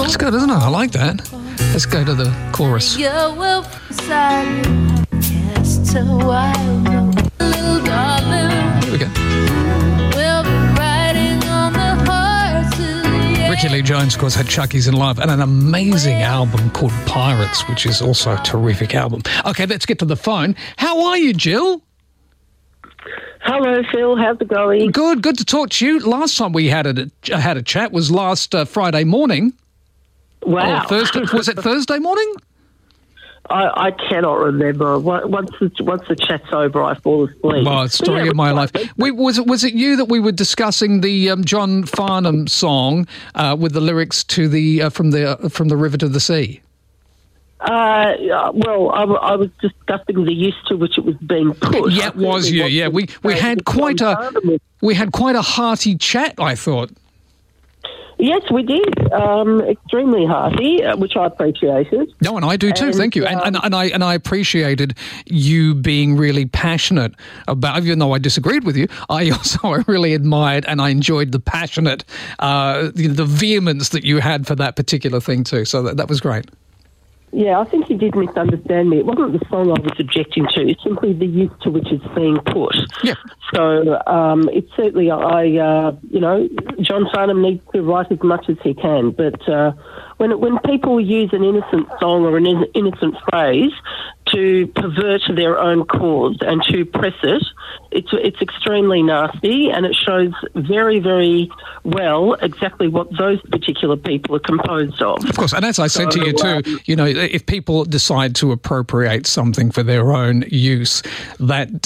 It's good, isn't it? I like that. Let's go to the chorus. Here we go. Ricky Lee Jones, of course, had Chucky's in Love and an amazing album called Pirates, which is also a terrific album. Okay, let's get to the phone. How are you, Jill? Hello, Phil. How's it going? Good to talk to you. Last time we had a chat was last Friday morning. Wow. Thursday. Was it Thursday morning? I cannot remember. Once the chat's over, I fall asleep. Oh, story of my life. Was it you that we were discussing the John Farnham song with the lyrics to the from the river to the sea? Well, I was discussing the use to which it was being pushed. Yeah, it was you. Yeah, we had quite a hearty chat, I thought. Yes, we did. Extremely hearty, which I appreciated. No, and I do too. Thank you. And I appreciated you being really passionate about. Even though I disagreed with you, I really admired and I enjoyed the passionate, the vehemence that you had for that particular thing too. So that was great. Yeah, I think you did misunderstand me. It wasn't the song I was objecting to. It's simply the use to which it's being put. Yeah. So it's certainly, John Farnham needs to write as much as he can. But when people use an innocent song or an innocent phrase to pervert their own cause and to press it, it's extremely nasty, and it shows very, very well exactly what those particular people are composed of. Of course, and as I said to you too, if people decide to appropriate something for their own use, that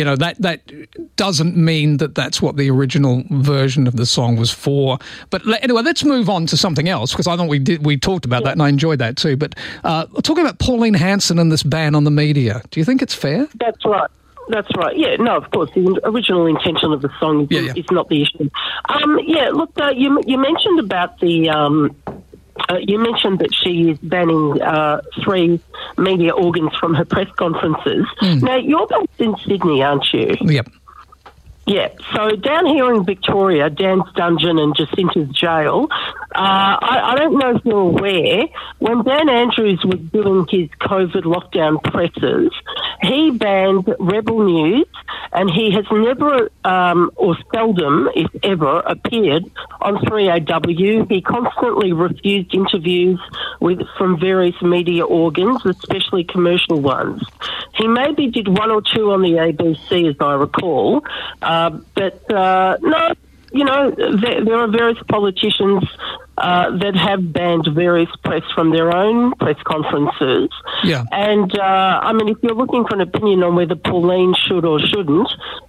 doesn't mean that that's what the original version of the song was for. But anyway, let's move on to something else, because I thought we talked about that and I enjoyed that too. But talking about Pauline Hanson and this ban on the media, do you think it's fair? That's right. That's right. Yeah, no, of course. The original intention of the song is not the issue. Look, you mentioned about the... you mentioned that she is banning 3 media organs from her press conferences. Now, you're based in Sydney, aren't you? Yep. Yeah, so down here in Victoria, Dan's Dungeon and Jacinta's Jail, I don't know if you're aware, when Dan Andrews was doing his COVID lockdown presses, he banned Rebel News, and he has never or seldom, if ever, appeared on 3AW. He constantly refused interviews from various media organs, especially commercial ones. He maybe did 1 or 2 on the ABC, as I recall, but no, there are various politicians that have banned various press from their own press conferences. Yeah. And, if you're looking for an opinion on whether Pauline should or shouldn't,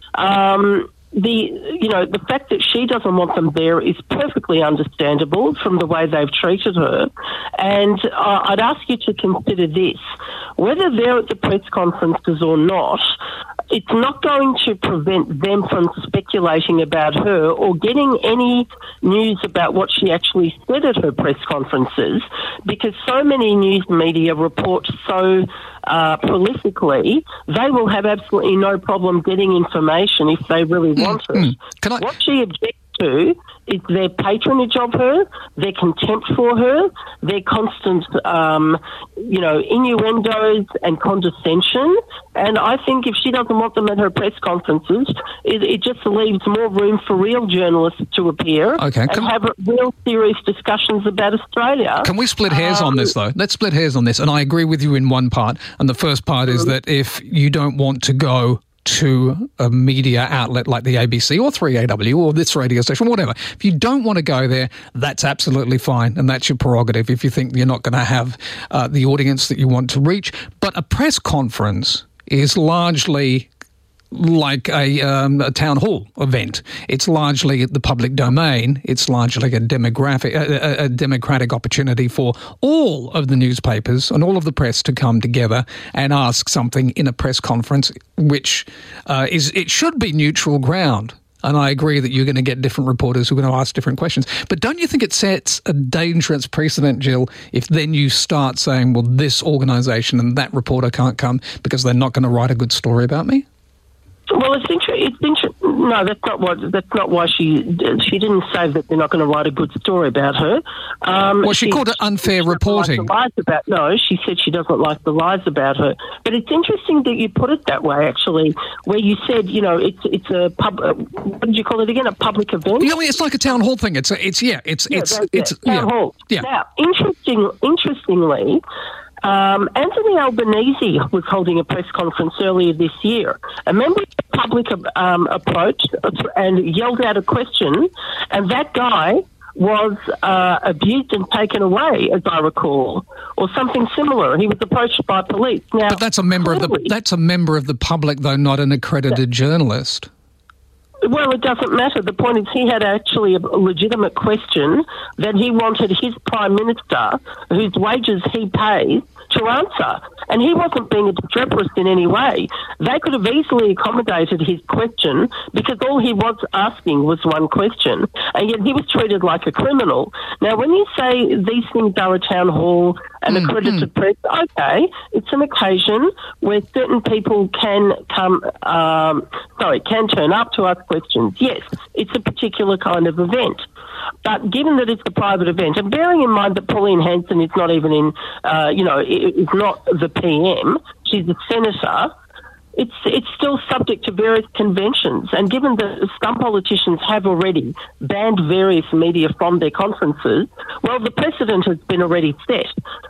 the fact that she doesn't want them there is perfectly understandable from the way they've treated her. And I'd ask you to consider this. Whether they're at the press conferences or not, it's not going to prevent them from speculating about her or getting any news about what she actually said at her press conferences, because so many news media report so prolifically, they will have absolutely no problem getting information if they really want it. What she objects to is their patronage of her, their contempt for her, their constant, innuendos and condescension. And I think if she doesn't want them at her press conferences, it just leaves more room for real journalists to appear and have real serious discussions about Australia. Can we split hairs on this, though? Let's split hairs on this. And I agree with you in one part. And the first part is that if you don't want to go to a media outlet like the ABC or 3AW or this radio station, whatever. If you don't want to go there, that's absolutely fine, and that's your prerogative if you think you're not going to have the audience that you want to reach. But a press conference is largely like a town hall event. It's largely the public domain. It's largely a democratic opportunity for all of the newspapers and all of the press to come together and ask something in a press conference, which it should be neutral ground. And I agree that you're going to get different reporters who are going to ask different questions. But don't you think it sets a dangerous precedent, Jill, if then you start saying, well, this organisation and that reporter can't come because they're not going to write a good story about me? Well, it's interesting. No, that's not why she didn't say that they're not going to write a good story about her. She called it unfair reporting. She said she doesn't like the lies about her. But it's interesting that you put it that way, actually, where you said, it's a what did you call it again? A public event? Yeah, it's like a town hall thing. It's town hall. Yeah. Now, interestingly. Anthony Albanese was holding a press conference earlier this year. A member of the public approached and yelled out a question, and that guy was abused and taken away, as I recall, or something similar. He was approached by police. Now, but that's a member of the public, though, not an accredited journalist. Well, it doesn't matter. The point is he had actually a legitimate question that he wanted his Prime Minister, whose wages he pays, to answer. And he wasn't being a obstreperous in any way. They could have easily accommodated his question because all he was asking was one question, and yet he was treated like a criminal. Now, when you say these things are a town hall and accredited press, okay, it's an occasion where certain people can turn up to ask questions. Yes, it's a particular kind of event. But given that it's a private event, and bearing in mind that Pauline Hanson is not even is not the PM, she's a senator, it's still subject to various conventions. And given that some politicians have already banned various media from their conferences, well, the precedent has been already set.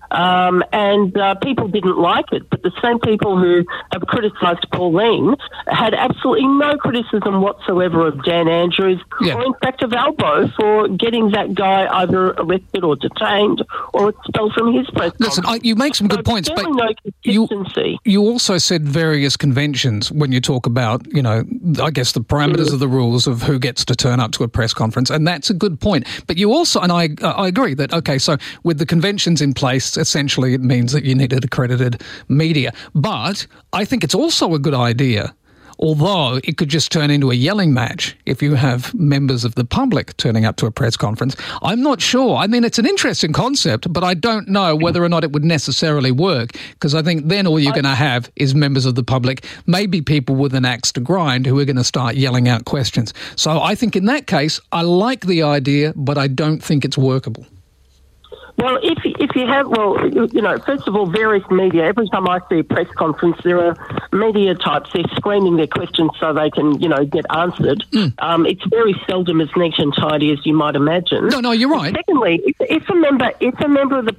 And people didn't like it. But the same people who have criticised Pauline had absolutely no criticism whatsoever of Dan Andrews or, in fact, of Albo for getting that guy either arrested or detained or expelled from his press conference. Listen, you make some good points, but no consistency. You also said various conventions when you talk about, I guess the parameters of the rules of who gets to turn up to a press conference, and that's a good point. But you also, and I agree that, okay, so with the conventions in place, essentially it means that you needed accredited media. But I think it's also a good idea, although it could just turn into a yelling match if you have members of the public turning up to a press conference. I'm not sure. I mean, it's an interesting concept, but I don't know whether or not it would necessarily work, because I think then all you're going to have is members of the public, maybe people with an axe to grind, who are going to start yelling out questions. So I think in that case, I like the idea, but I don't think it's workable. Well, if you have, first of all, various media, every time I see a press conference, there are media types, they're screaming their questions so they can, get answered. It's very seldom as neat and tidy as you might imagine. No, you're right. And secondly, if members of the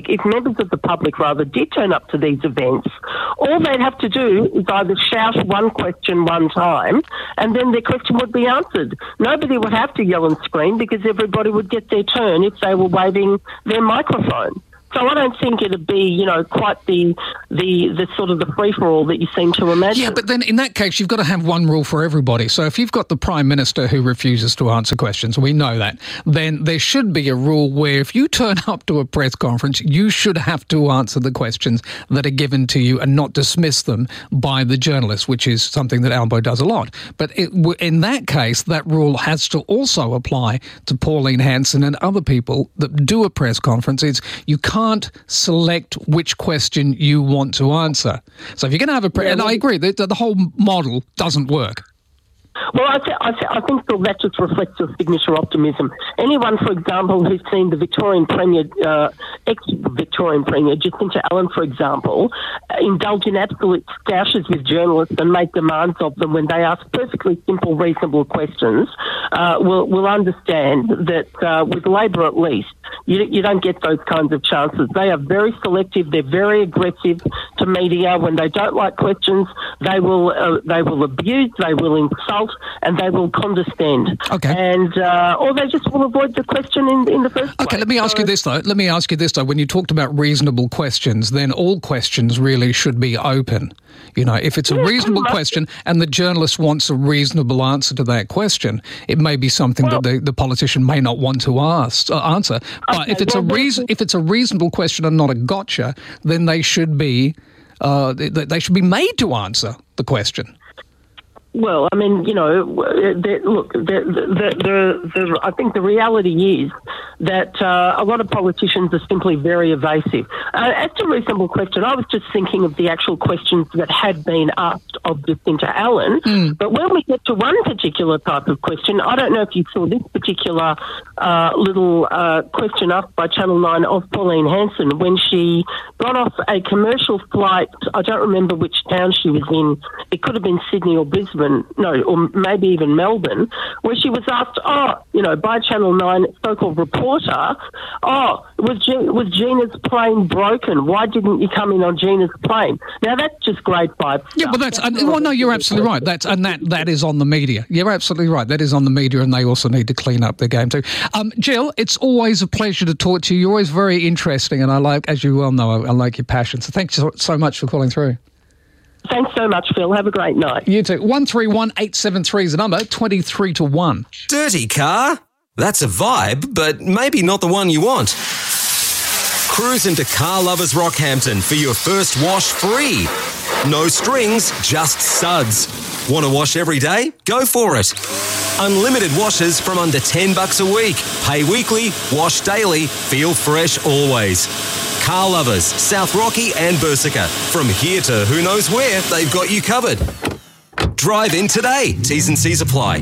public did turn up to these events, all they'd have to do is either shout one question one time and then their question would be answered. Nobody would have to yell and scream because everybody would get their turn if they were waving their microphone. So I don't think it'd be, quite the sort of the free-for-all that you seem to imagine. Yeah, but then in that case, you've got to have one rule for everybody. So if you've got the Prime Minister who refuses to answer questions, we know that, then there should be a rule where if you turn up to a press conference, you should have to answer the questions that are given to you and not dismiss them by the journalist, which is something that Albo does a lot. But in that case, that rule has to also apply to Pauline Hanson and other people that do a press conference. You can't select which question you want to answer. So if you're going to have and I agree, the whole model doesn't work. Well, I think that just reflects your signature optimism. Anyone, for example, who's seen the Victorian Premier, ex-Victorian Premier, Jacinta Allen, for example, indulge in absolute stoushes with journalists and make demands of them when they ask perfectly simple, reasonable questions, will understand that with Labor at least, you don't get those kinds of chances. They are very selective. They're very aggressive to media. When they don't like questions, they will abuse, they will insult, and they will condescend. Okay. And or they just will avoid the question in the first place. Okay, let me ask you this though. When you talked about reasonable questions, then all questions really should be open. If it's a reasonable question and the journalist wants a reasonable answer to that question, it may be something that the politician may not want to answer. But if it's a reasonable question and not a gotcha, then they should be made to answer the question. Well, I mean, I think the reality is that a lot of politicians are simply very evasive. As to reasonable question, I was just thinking of the actual questions that had been asked of Jacinta Allen. But when we get to one particular type of question, I don't know if you saw this particular little question asked by Channel 9 of Pauline Hanson when she got off a commercial flight. I don't remember which town she was in. It could have been Sydney or Brisbane. Or maybe even Melbourne, where she was asked, by Channel 9 so-called reporter, was Gina's plane broken? Why didn't you come in on Gina's plane? Now, that's just grade 5 stuff. Yeah, but you're absolutely right. That is on the media. You're absolutely right. That is on the media, and they also need to clean up their game too. Jill, it's always a pleasure to talk to you. You're always very interesting, and I like, as you well know, I like your passion. So thanks so much for calling through. Thanks so much, Phil. Have a great night. You too. 131873 is the number, 23 to 1. Dirty car? That's a vibe, but maybe not the one you want. Cruise into Car Lovers Rockhampton for your first wash free. No strings, just suds. Want to wash every day? Go for it. Unlimited washes from under $10 a week. Pay weekly, wash daily, feel fresh always. Car Lovers, South Rocky and Bursica. From here to who knows where, they've got you covered. Drive in today. T's and C's apply.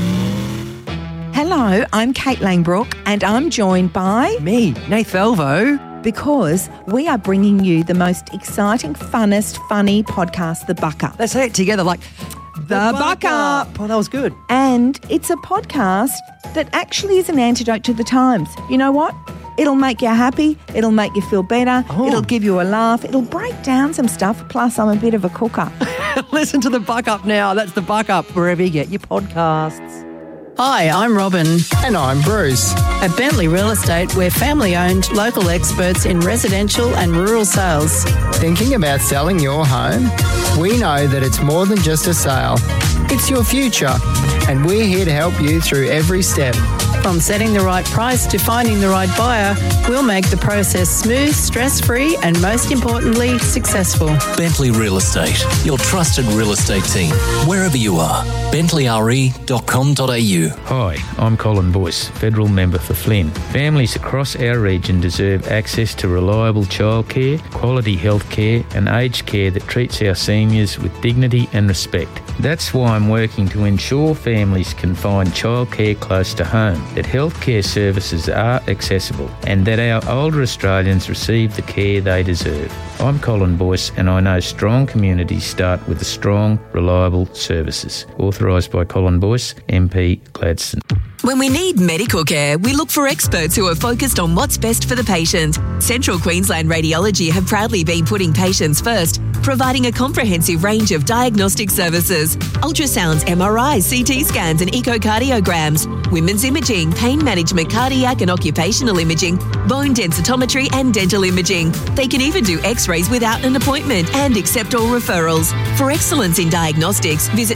Hello, I'm Kate Langbrook and I'm joined by... me, Nath Velvo. Because we are bringing you the most exciting, funnest, funny podcast, The Buck Up. Let's say it together like... The Buck Up. Oh, that was good. And it's a podcast that actually is an antidote to the times. You know what? It'll make you happy. It'll make you feel better. Oh. It'll give you a laugh. It'll break down some stuff. Plus, I'm a bit of a cooker. Listen to The Buck Up now. That's The Buck Up, wherever you get your podcasts. Hi, I'm Robin. And I'm Bruce. At Bentley Real Estate, we're family-owned, local experts in residential and rural sales. Thinking about selling your home? We know that it's more than just a sale. It's your future, and we're here to help you through every step. From setting the right price to finding the right buyer, we'll make the process smooth, stress-free, and most importantly, successful. Bentley Real Estate, your trusted real estate team, wherever you are. BentleyRE.com.au. Hi, I'm Colin Boyce, Federal Member for Flynn. Families across our region deserve access to reliable childcare, quality health care and aged care that treats our seniors with dignity and respect. That's why I'm working to ensure families can find childcare close to home, that healthcare services are accessible and that our older Australians receive the care they deserve. I'm Colin Boyce and I know strong communities start with the strong, reliable services. Authorised by Colin Boyce, MP Gladstone. When we need medical care, we look for experts who are focused on what's best for the patient. Central Queensland Radiology have proudly been putting patients first, providing a comprehensive range of diagnostic services: ultrasounds, MRIs, CT scans and echocardiograms, women's imaging, pain management, cardiac and occupational imaging, bone densitometry and dental imaging. They can even do x-rays without an appointment and accept all referrals. For excellence in diagnostics, visit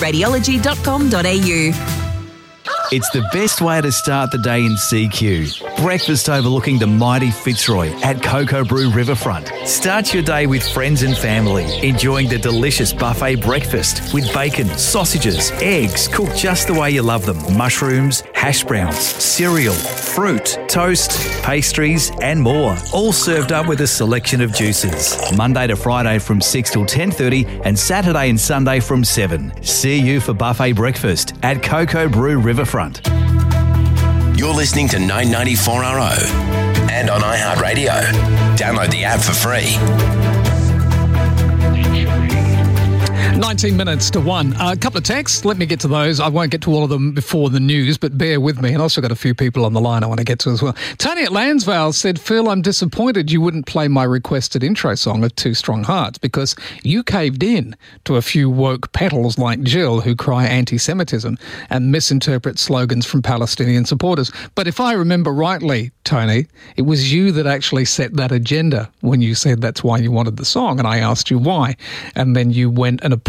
cqradiology.com.au. It's the best way to start the day in CQ. Breakfast overlooking the mighty Fitzroy at Cocoa Brew Riverfront. Start your day with friends and family, enjoying the delicious buffet breakfast with bacon, sausages, eggs cooked just the way you love them, mushrooms, hash browns, cereal, fruit, toast, pastries and more. All served up with a selection of juices. Monday to Friday from 6 till 10:30 and Saturday and Sunday from 7. See you for buffet breakfast at Cocoa Brew Riverfront. You're listening to 994RO and on iHeartRadio. Download the app for free. 19 minutes to 1. A couple of texts. Let me get to those. I won't get to all of them before the news, but bear with me. And I also got a few people on the line I want to get to as well. Tony at Lansvale said, Phil, I'm disappointed you wouldn't play my requested intro song of Two Strong Hearts because you caved in to a few woke petals like Jill who cry anti-Semitism and misinterpret slogans from Palestinian supporters. But if I remember rightly, Tony, it was you that actually set that agenda when you said that's why you wanted the song. And I asked you why. And then you went and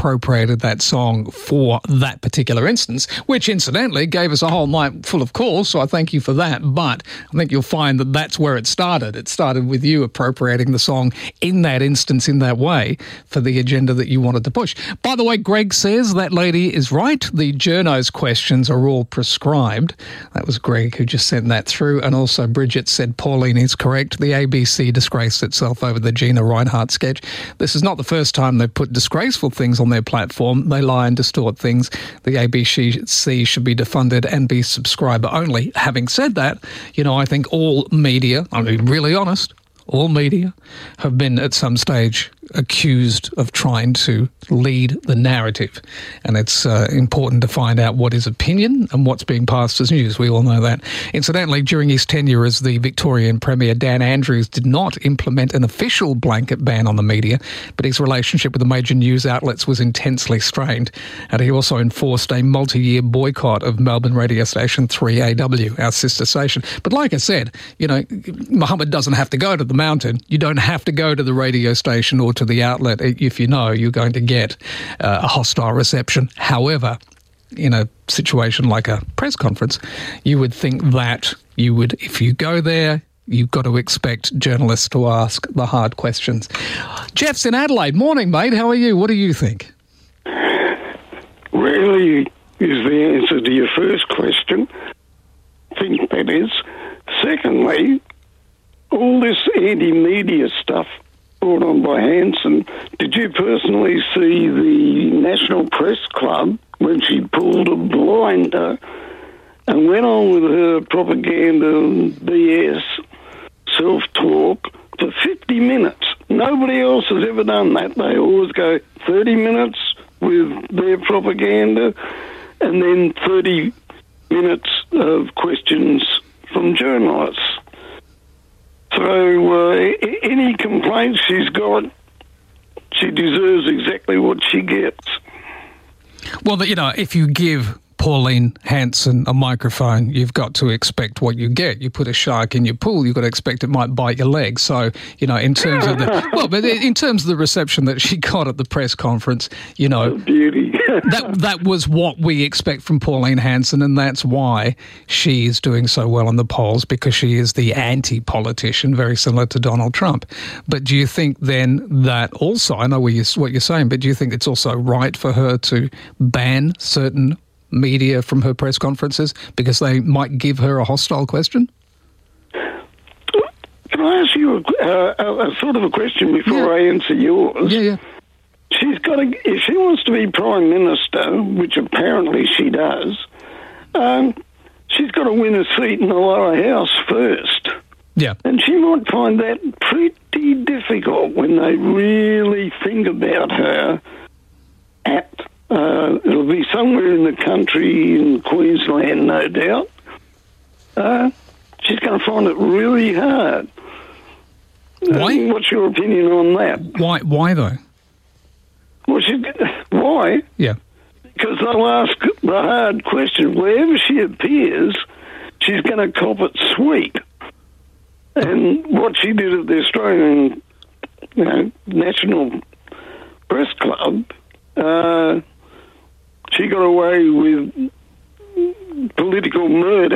appropriated that song for that particular instance, which incidentally gave us a whole night full of calls, so I thank you for that. But I think you'll find that that's where it started. It started with you appropriating the song in that instance, in that way, for the agenda that you wanted to push. By the way, Greg says that lady is right. The journos questions are all prescribed. That was Greg who just sent that through. And also Bridget said Pauline is correct. The ABC disgraced itself over the Gina Reinhardt sketch. This is not the first time they've put disgraceful things on their platform. They lie and distort things. The ABC should be defunded and be subscriber only. Having said that, I think all media, I'll be really honest, all media have been at some stage accused of trying to lead the narrative. And it's important to find out what is opinion and what's being passed as news. We all know that. Incidentally, during his tenure as the Victorian Premier, Dan Andrews did not implement an official blanket ban on the media, but his relationship with the major news outlets was intensely strained. And he also enforced a multi-year boycott of Melbourne radio station 3AW, our sister station. But like I said, Muhammad doesn't have to go to the mountain. You don't have to go to the radio station or to the outlet if you know you're going to get a hostile reception. However, in a situation like a press conference, you would think that if you go there, you've got to expect journalists to ask the hard questions. Jeff's in Adelaide. Morning, mate. How are you? What do you think? Really is the answer to your first question. I think that is. Secondly, all this anti-media stuff brought on by Hanson, did you personally see the National Press Club when she pulled a blinder and went on with her propaganda and BS, self-talk, for 50 minutes? Nobody else has ever done that. They always go 30 minutes with their propaganda and then 30 minutes of questions from journalists. So any complaints she's got, she deserves exactly what she gets. Well, if you give Pauline Hanson a microphone, you've got to expect what you get. You put a shark in your pool, you've got to expect it might bite your leg. So, in terms of in terms of the reception that she got at the press conference, beauty. that was what we expect from Pauline Hanson, and that's why she is doing so well in the polls, because she is the anti-politician, very similar to Donald Trump. But do you think then that also, I know what you're saying, but do you think it's also right for her to ban certain media from her press conferences because they might give her a hostile question? Can I ask you a sort of a question before I answer yours? Yeah. She's got to, if she wants to be Prime Minister, which apparently she does, she's got to win a seat in the lower house first. Yeah. And she might find that pretty difficult when they really think about her act. It'll be somewhere in the country, in Queensland, no doubt. She's going to find it really hard. Why? What's your opinion on that? Why though? Well, why? Yeah. Because they'll ask the hard question. Wherever she appears, she's going to cop it sweet. And what she did at the Australian National Press Club, she got away with political murder